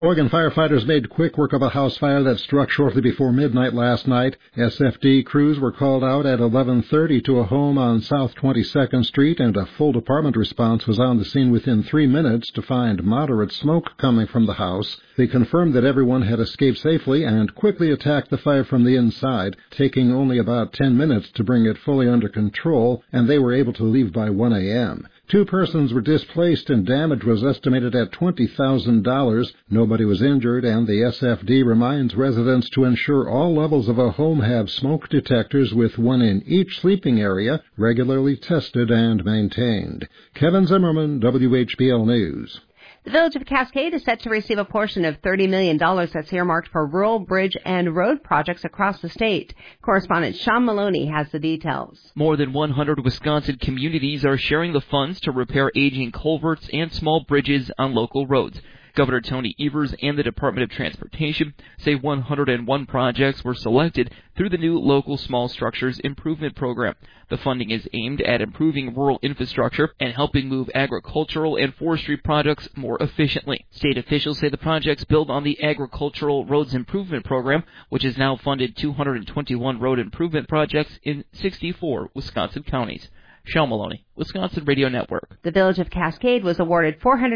Oregon firefighters made quick work of a house fire that struck shortly before midnight last night. SFD crews were called out at 11:30 to a home on South 22nd Street, and a full department response was on the scene within 3 minutes to find moderate smoke coming from the house. They confirmed that everyone had escaped safely and quickly attacked the fire from the inside, taking only about 10 minutes to bring it fully under control, and they were able to leave by 1 a.m. 2 persons were displaced and damage was estimated at $20,000. Nobody was injured, and the SFD reminds residents to ensure all levels of a home have smoke detectors with one in each sleeping area, regularly tested and maintained. Kevin Zimmerman, WHBL News. The Village of Cascade is set to receive a portion of $30 million that's earmarked for rural bridge and road projects across the state. Correspondent Sean Maloney has the details. More than 100 Wisconsin communities are sharing the funds to repair aging culverts and small bridges on local roads. Governor Tony Evers and the Department of Transportation say 101 projects were selected through the new Local Small Structures Improvement Program. The funding is aimed at improving rural infrastructure and helping move agricultural and forestry products more efficiently. State officials say the projects build on the Agricultural Roads Improvement Program, which has now funded 221 road improvement projects in 64 Wisconsin counties. Shel Maloney, Wisconsin Radio Network. The Village of Cascade was awarded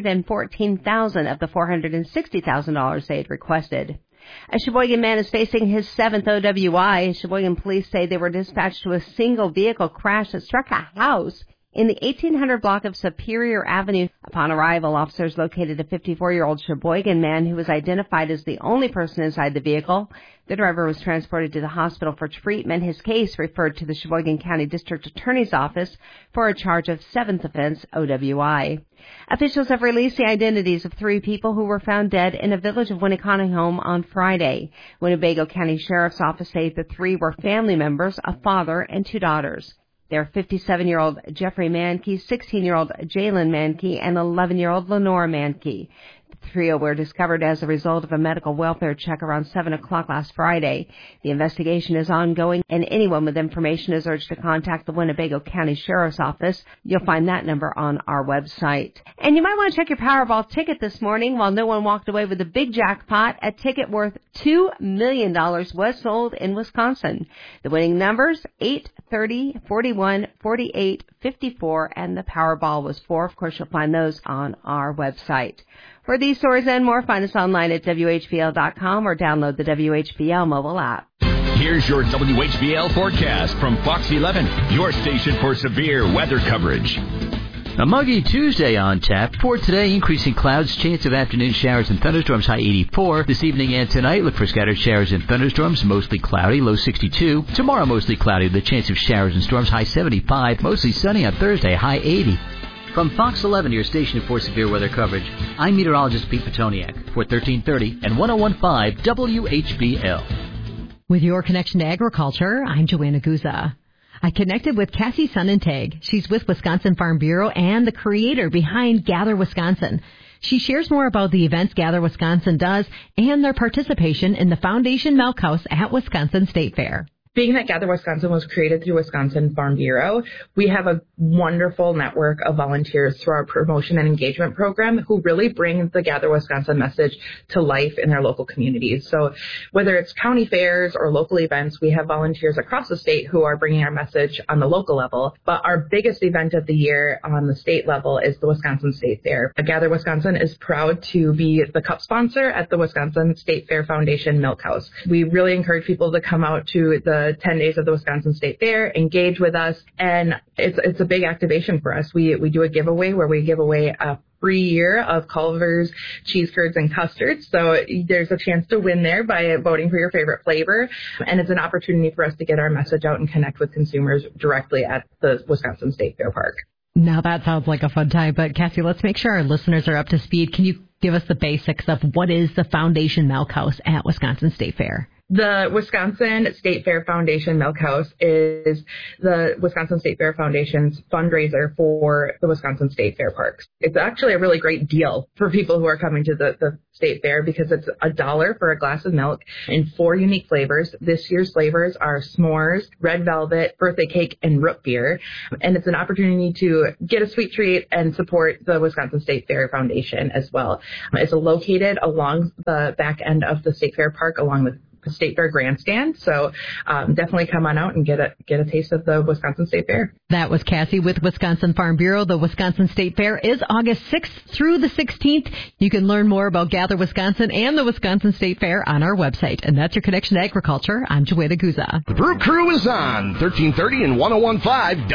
$414,000 of the $460,000 they had requested. A Sheboygan man is facing his 7th OWI. Sheboygan police say they were dispatched to a single vehicle crash that struck a house in the 1800 block of Superior Avenue. Upon arrival, officers located a 54-year-old Sheboygan man who was identified as the only person inside the vehicle. The driver was transported to the hospital for treatment. His case referred to the Sheboygan County District Attorney's Office for a charge of 7th offense OWI. Officials have released the identities of 3 people who were found dead in a Village of Winneconne home on Friday. Winnebago County Sheriff's Office said the 3 were family members, a father and 2 daughters. They're 57-year-old Jeffrey Mankey, 16-year-old Jalen Mankey, and 11-year-old Lenora Mankey. The trio were discovered as a result of a medical welfare check around 7 o'clock last Friday. The investigation is ongoing, and anyone with information is urged to contact the Winnebago County Sheriff's Office. You'll find that number on our website. And you might want to check your Powerball ticket this morning. While no one walked away with a big jackpot, a ticket worth $2 million was sold in Wisconsin. The winning numbers, 8, 30, 41, 48, 54, and the Powerball was 4. Of course, you'll find those on our website. For these stories and more, find us online at WHBL.com or download the WHBL mobile app. Here's your WHBL forecast from Fox 11, your station for severe weather coverage. A muggy Tuesday on tap. For today, increasing clouds, chance of afternoon showers and thunderstorms, high 84. This evening and tonight, look for scattered showers and thunderstorms, mostly cloudy, low 62. Tomorrow, mostly cloudy, with a chance of showers and storms, high 75. Mostly sunny on Thursday, high 80. From Fox 11, your station for severe weather coverage, I'm meteorologist Pete Petoniak for 1330 and 1015 WHBL. With your connection to agriculture, I'm Joanna Guza. I connected with Cassie Sonnentag. She's with Wisconsin Farm Bureau and the creator behind Gather Wisconsin. She shares more about the events Gather Wisconsin does and their participation in the Foundation Milk House at Wisconsin State Fair. Being that Gather Wisconsin was created through Wisconsin Farm Bureau, we have a wonderful network of volunteers through our promotion and engagement program who really bring the Gather Wisconsin message to life in their local communities. So whether it's county fairs or local events, we have volunteers across the state who are bringing our message on the local level. But our biggest event of the year on the state level is the Wisconsin State Fair. Gather Wisconsin is proud to be the cup sponsor at the Wisconsin State Fair Foundation Milk House. We really encourage people to come out to the 10 days of the Wisconsin State Fair, engage with us, and it's a big activation for us. We do a giveaway where we give away a free year of Culver's cheese curds and custards. So there's a chance to win there by voting for your favorite flavor. And it's an opportunity for us to get our message out and connect with consumers directly at the Wisconsin State Fair Park. Now that sounds like a fun time, but Cassie, let's make sure our listeners are up to speed. Can you give us the basics of what is the Foundation Milk House at Wisconsin State Fair? The Wisconsin State Fair Foundation Milkhouse is the Wisconsin State Fair Foundation's fundraiser for the Wisconsin State Fair Parks. It's actually a really great deal for people who are coming to the State Fair because it's $1 for a glass of milk in 4 unique flavors. This year's flavors are s'mores, red velvet, birthday cake, and root beer. And it's an opportunity to get a sweet treat and support the Wisconsin State Fair Foundation as well. It's located along the back end of the State Fair Park along the State Fair Grandstand. So definitely come on out and get a taste of the Wisconsin State Fair. That was Cassie with Wisconsin Farm Bureau. The Wisconsin State Fair is August 6th through the 16th. You can learn more about Gather Wisconsin and the Wisconsin State Fair on our website. And that's your connection to agriculture. I'm Joanna Guza. The Brew Crew is on 1330 and 101.5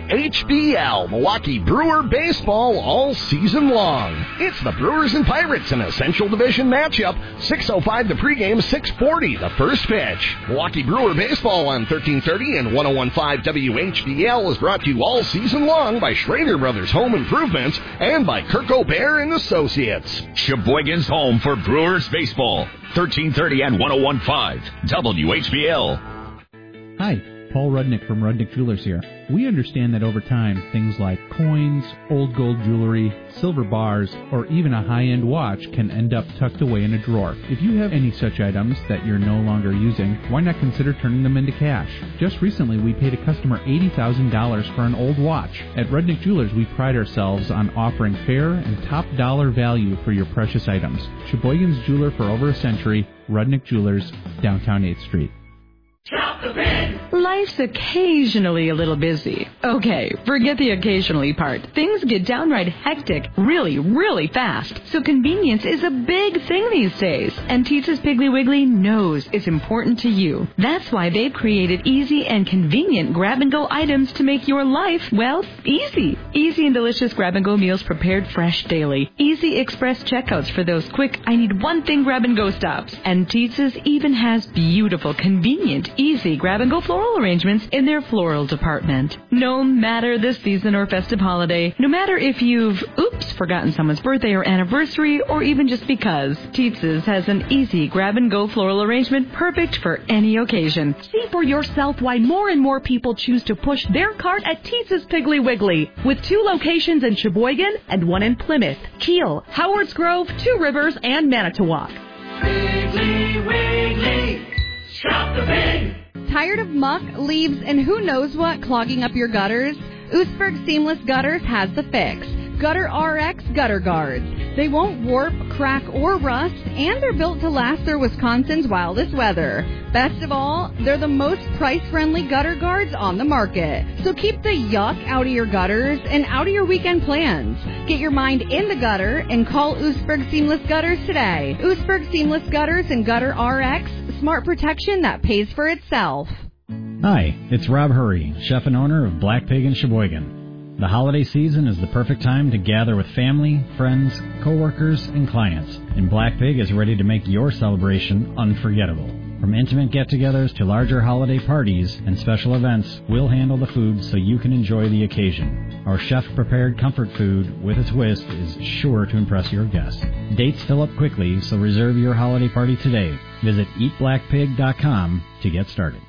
WHBL. Milwaukee Brewer baseball all season long. It's the Brewers and Pirates in a Central Division matchup. 6:05 the pregame, 6:40 the first pitch. Milwaukee Brewer baseball on 1330 and 101.5 WHBL is brought to you all season long by Schrader Brothers Home Improvements and by Kirk O'Bear and Associates. Sheboygan's home for Brewers baseball. 1330 and 101.5 WHBL. Hi, Paul Rudnick from Rudnick Jewelers here. We understand that over time, things like coins, old gold jewelry, silver bars, or even a high-end watch can end up tucked away in a drawer. If you have any such items that you're no longer using, why not consider turning them into cash? Just recently, we paid a customer $80,000 for an old watch. At Rudnick Jewelers, we pride ourselves on offering fair and top dollar value for your precious items. Sheboygan's jeweler for over a century, Rudnick Jewelers, downtown 8th Street. Shop the bin! Life's occasionally a little busy. Okay, forget the occasionally part. Things get downright hectic really, really fast. So convenience is a big thing these days. And Teetza's Piggly Wiggly knows it's important to you. That's why they've created easy and convenient grab-and-go items to make your life, well, easy. Easy and delicious grab-and-go meals prepared fresh daily. Easy express checkouts for those quick, I need one thing grab-and-go stops. And Teetza's even has beautiful, convenient, easy grab-and-go floral arrangements in their floral department. No matter the season or festive holiday, no matter if you've, forgotten someone's birthday or anniversary, or even just because, Teetza's has an easy grab-and-go floral arrangement perfect for any occasion. See for yourself why more and more people choose to push their cart at Teetza's Piggly Wiggly, with 2 locations in Sheboygan and 1 in Plymouth, Kiel, Howards Grove, 2 Rivers, and Manitowoc. Piggly Wiggly! Shop the bin! Tired of muck, leaves, and who knows what clogging up your gutters? Oostburg Seamless Gutters has the fix. Gutter RX Gutter Guards. They won't warp, crack, or rust, and they're built to last through Wisconsin's wildest weather. Best of all, they're the most price-friendly gutter guards on the market. So keep the yuck out of your gutters and out of your weekend plans. Get your mind in the gutter and call Oostburg Seamless Gutters today. Oostburg Seamless Gutters and Gutter RX, smart protection that pays for itself. Hi, it's Rob Hurry, chef and owner of Black Pig in Sheboygan. The holiday season is the perfect time to gather with family, friends, coworkers, and clients, and Black Pig is ready to make your celebration unforgettable. From intimate get-togethers to larger holiday parties and special events, we'll handle the food so you can enjoy the occasion. Our chef-prepared comfort food with a twist is sure to impress your guests. Dates fill up quickly, so reserve your holiday party today. Visit eatblackpig.com to get started.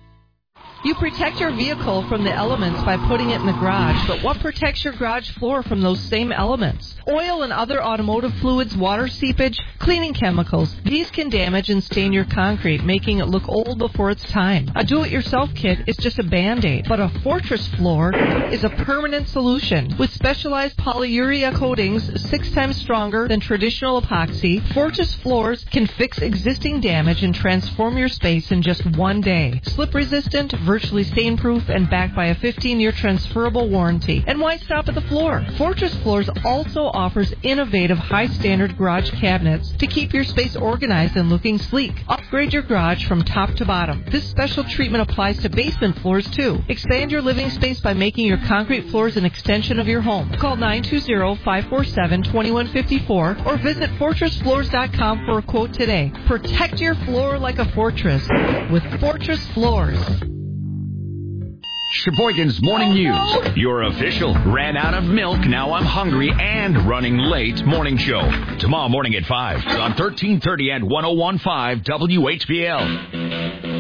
You protect your vehicle from the elements by putting it in the garage, but what protects your garage floor from those same elements? Oil and other automotive fluids, water seepage, cleaning chemicals. These can damage and stain your concrete, making it look old before its time. A do-it-yourself kit is just a Band-Aid, but a Fortress floor is a permanent solution. With specialized polyurea coatings 6 times stronger than traditional epoxy, Fortress floors can fix existing damage and transform your space in just 1 day. Slip-resistant, virtually stain-proof, and backed by a 15-year transferable warranty. And why stop at the floor? Fortress Floors also offers innovative high-standard garage cabinets to keep your space organized and looking sleek. Upgrade your garage from top to bottom. This special treatment applies to basement floors, too. Expand your living space by making your concrete floors an extension of your home. Call 920-547-2154 or visit FortressFloors.com for a quote today. Protect your floor like a fortress with Fortress Floors. Sheboygan's Morning News. Your official ran out of milk, now I'm hungry, and running late morning show. Tomorrow morning at 5 on 1330 and 101.5 WHBL.